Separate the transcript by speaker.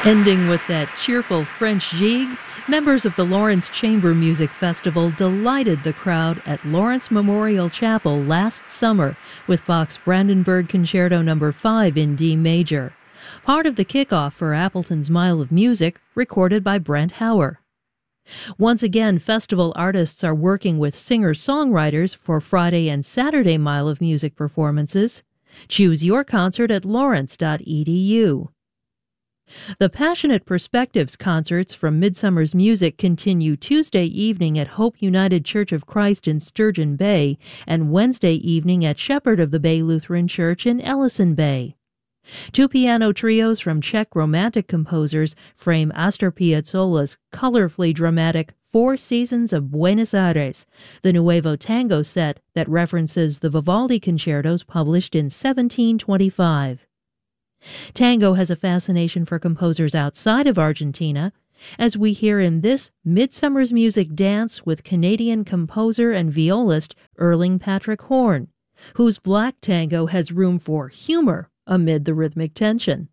Speaker 1: Ending with that cheerful French gigue, members of the Lawrence Chamber Music Festival delighted the crowd at Lawrence Memorial Chapel last summer with Bach's Brandenburg Concerto No. 5 in D major, part of the kickoff for Appleton's Mile of Music, recorded by Brent Hauer. Once again, festival artists are working with singer-songwriters for Friday and Saturday Mile of Music performances. Choose your concert at lawrence.edu. The Passionate Perspectives concerts from Midsummer's Music continue Tuesday evening at Hope United Church of Christ in Sturgeon Bay and Wednesday evening at Shepherd of the Bay Lutheran Church in Ellison Bay. Two piano trios from Czech Romantic composers frame Astor Piazzolla's colorfully dramatic Four Seasons of Buenos Aires, the Nuevo Tango set that references the Vivaldi concertos published in 1725. Tango has a fascination for composers outside of Argentina, as we hear in this Midsummer's Music dance with Canadian composer and violist Erling Patrick Horn, whose black tango has room for humor amid the rhythmic tension.